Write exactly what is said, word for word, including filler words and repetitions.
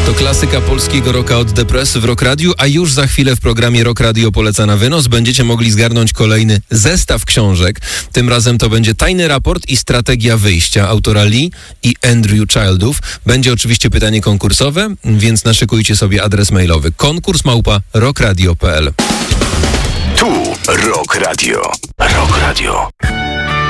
To klasyka polskiego rocka od Depressy w Rock Radio, a już za chwilę w programie Rock Radio poleca na wynos będziecie mogli zgarnąć kolejny zestaw książek. Tym razem to będzie Tajny raport i strategia wyjścia autora Lee i Andrew Childów. Będzie oczywiście pytanie konkursowe, więc naszykujcie sobie adres mailowy konkurs małpa rockradio kropka p l. Tu Rock Radio. Rock Radio.